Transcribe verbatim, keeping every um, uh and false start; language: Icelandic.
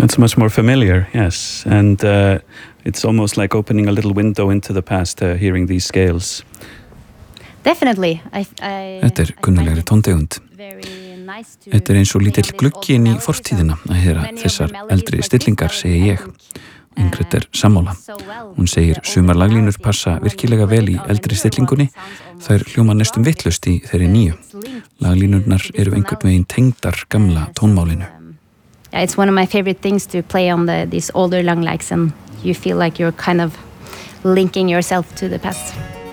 It's much more familiar, yes. And uh, it's almost like opening a little window into the past, uh, hearing these scales. Definitely. I, I, Þetta er kunnulegri tóntegund. Þetta er eins og lítill gluggi inn í fortíðina að heyra þessar eldri stillingar, segi ég. Ingrid er sammála. Hún segir sumar laglínur passa virkilega vel í eldri stillingunni. Þær hljóma næstum vitlaust í þeirri nýju. Laglínurnar eru einhvern veginn tengdar gamla tónmálinu. Yeah, it's one of my favorite things to play on the, these older long likes, and you feel like you're kind of linking yourself to the past.